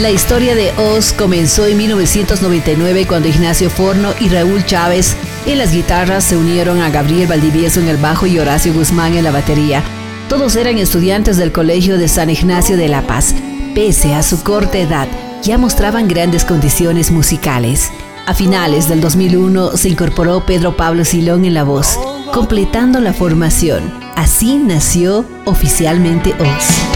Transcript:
La historia de Oz comenzó en 1999 cuando Ignacio Forno y Raúl Chávez en las guitarras se unieron a Gabriel Valdivieso en el bajo y Horacio Guzmán en la batería. Todos eran estudiantes del Colegio de San Ignacio de La Paz. Pese a su corta edad, ya mostraban grandes condiciones musicales. A finales del 2001 se incorporó Pedro Pablo Silón en la voz, completando la formación. Así nació oficialmente Oz.